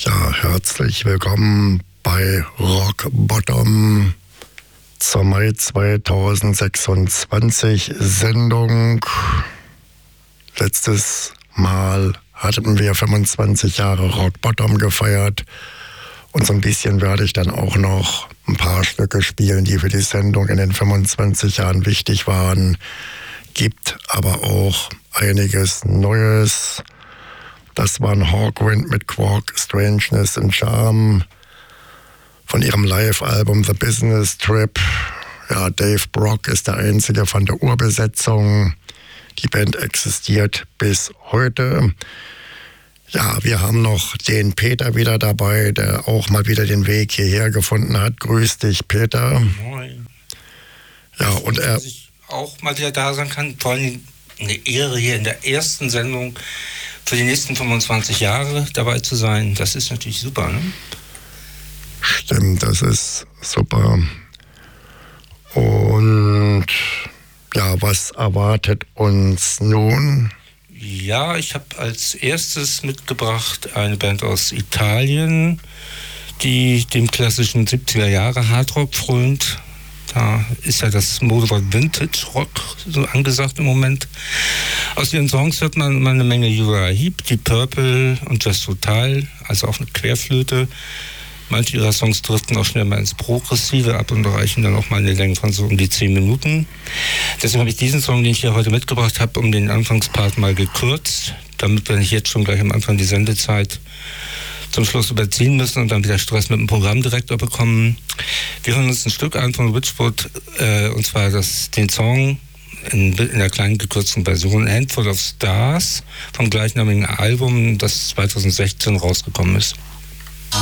Ja, herzlich willkommen bei Rock Bottom zur Mai 2026 Sendung. Letztes Mal hatten wir 25 Jahre Rock Bottom gefeiert und so ein bisschen werde ich dann auch noch ein paar Stücke spielen, die für die Sendung in den 25 Jahren wichtig waren. Gibt aber auch einiges Neues. Das waren Hawkwind mit Quark, Strangeness and Charm von ihrem Live-Album The Business Trip. Ja, Dave Brock ist der einzige von der Urbesetzung. Die Band existiert bis heute. Ja, wir haben noch den Peter wieder dabei, der auch mal wieder den Weg hierher gefunden hat. Grüß dich, Peter. Moin. Ja, und er... Dass ich auch mal wieder da sein kann, vor allem eine Ehre hier in der ersten Sendung für die nächsten 25 Jahre dabei zu sein. Das ist natürlich super, ne? Stimmt, das ist super. Und ja, was erwartet uns nun? Ja, ich habe als erstes mitgebracht eine Band aus Italien, die dem klassischen 70er Jahre Hardrock frönt. Da ist ja das Modewort Vintage Rock so angesagt im Moment. Aus ihren Songs hört man immer eine Menge Uriah Heep, Deep Purple und Jazz Total, also auch eine Querflöte. Manche ihrer Songs driften auch schnell mal ins Progressive ab und reichen dann auch mal eine Länge von so um die 10 Minuten. Deswegen habe ich diesen Song, den ich hier heute mitgebracht habe, um den Anfangspart mal gekürzt, damit wir nicht jetzt schon gleich am Anfang die Sendezeit zum Schluss überziehen müssen und dann wieder Stress mit dem Programmdirektor bekommen. Wir hören uns ein Stück an von Witchwood, und zwar den Song in der kleinen gekürzten Version Handful of Stars vom gleichnamigen Album, das 2016 rausgekommen ist.